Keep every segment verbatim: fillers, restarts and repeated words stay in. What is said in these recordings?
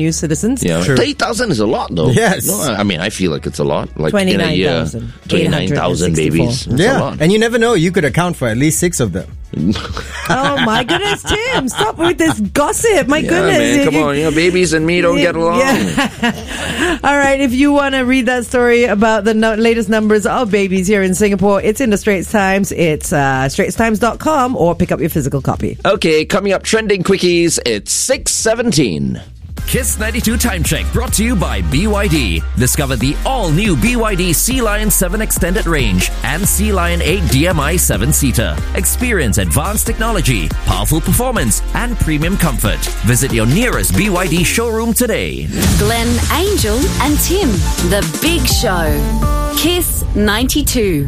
new citizens. Yeah, Sure. thirty thousand is a lot, though. Yes. No, I mean, I feel like it's a lot. Like in a twenty-nine year, thousand. twenty-nine thousand babies. That's a Yeah, lot. and you never know. You could account for at least six of them. Oh my goodness, Tim! Stop with this gossip. My Yeah, goodness, man, come You- on. You know, babies and me don't get along. Yeah. All right, if you want to read that story about the no- latest numbers of babies here in Singapore, it's in the Straits Times. It's uh, straits times dot com or pick up your physical copy. Okay, coming up, trending quickies. It's six seventeen. Kiss ninety-two Time Check brought to you by B Y D. Discover the all-new B Y D Sea Lion seven Extended Range and Sea Lion eight D M I seven-seater. Experience advanced technology, powerful performance, and premium comfort. Visit your nearest B Y D showroom today. Glenn, Angel, and Tim. The Big Show. Kiss ninety-two.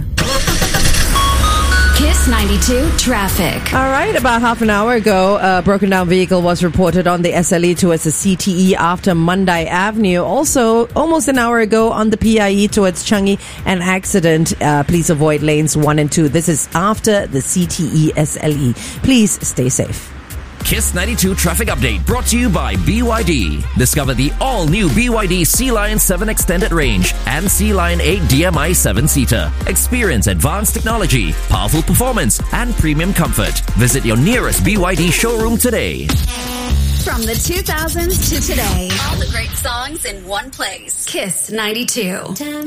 Kiss ninety-two traffic. All right, about half an hour ago, a broken down vehicle was reported on the S L E towards the C T E after Mandai Avenue. Also, almost an hour ago on the P I E towards Changi, an accident. Uh, please avoid lanes one and two. This is after the C T E S L E. Please stay safe. Kiss ninety-two Traffic Update brought to you by B Y D. Discover the all-new B Y D Sea Lion seven Extended Range and Sea Lion eight D M I seven-seater. Experience advanced technology, powerful performance, and premium comfort. Visit your nearest B Y D showroom today. From the two thousands to today. All the great songs in one place. Kiss ninety-two.